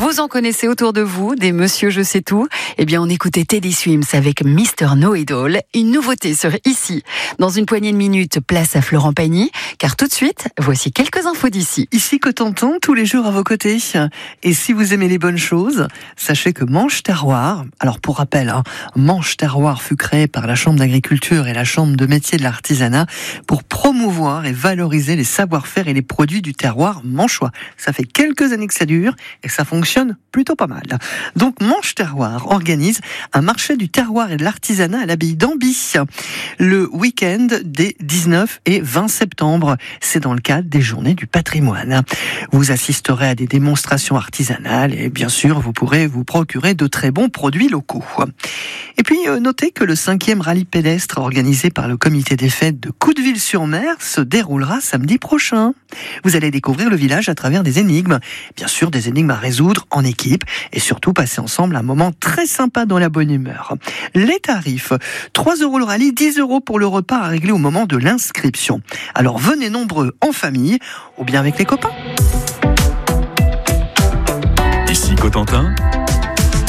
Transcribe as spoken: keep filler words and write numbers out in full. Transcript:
Vous en connaissez autour de vous, des Monsieur Je sais tout. Eh bien, on écoutait Teddy Swims avec Mister Know-It-All, une nouveauté sur Ici. Dans une poignée de minutes, place à Florent Pagny, car tout de suite, voici quelques infos d'ici. Ici Cotentin, tous les jours à vos côtés. Et si vous aimez les bonnes choses, sachez que Manche Terroir, alors pour rappel, hein, Manche Terroir fut créé par la Chambre d'agriculture et la Chambre de métier de l'artisanat pour promouvoir et valoriser les savoir-faire et les produits du terroir manchois. Ça fait quelques années que ça dure et ça fonctionne plutôt pas mal. Donc Manche Terroir organise un marché du terroir et de l'artisanat à l'abbaye d'Amby le week-end des dix-neuf et vingt septembre. C'est dans le cadre des Journées du patrimoine. Vous assisterez à des démonstrations artisanales et bien sûr vous pourrez vous procurer de très bons produits locaux. Et puis notez que le cinquième rallye pédestre organisé par le comité des fêtes de Coudeville-sur-Mer se déroulera samedi prochain. Vous allez découvrir le village à travers des énigmes, bien sûr des énigmes à résoudre en équipe et surtout passer ensemble un moment très sympa dans la bonne humeur. Les tarifs, trois euros le rallye, dix euros pour le repas à régler au moment de l'inscription. Alors venez nombreux en famille ou bien avec les copains. Ici Cotentin,